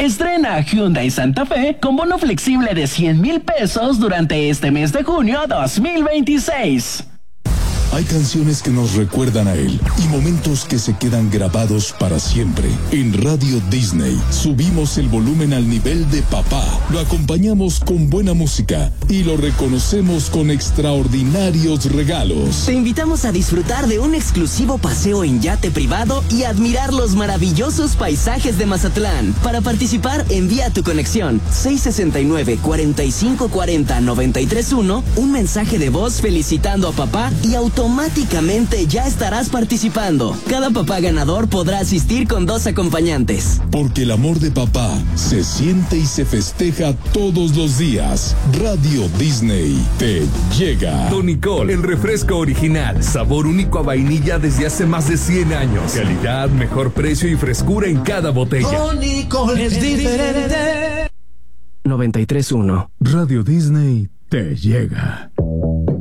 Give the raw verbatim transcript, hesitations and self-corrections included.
Estrena Hyundai Santa Fe con bono flexible de cien mil pesos durante este mes de junio dos mil veintiséis. Hay canciones que nos recuerdan a él y momentos que se quedan grabados para siempre. En Radio Disney subimos el volumen al nivel de papá, lo acompañamos con buena música y lo reconocemos con extraordinarios regalos. Te invitamos a disfrutar de un exclusivo paseo en yate privado y admirar los maravillosos paisajes de Mazatlán. Para participar, envía tu conexión seis sesenta y nueve, cuarenta y cinco cuarenta, noventa y tres uno, un mensaje de voz felicitando a papá y automáticamente Automáticamente ya estarás participando. Cada papá ganador podrá asistir con dos acompañantes. Porque el amor de papá se siente y se festeja todos los días. Radio Disney te llega. Tonicol, el refresco original. Sabor único a vainilla desde hace más de cien años. Calidad, mejor precio y frescura en cada botella. Tonicol es diferente. noventa y tres uno. Radio Disney te llega.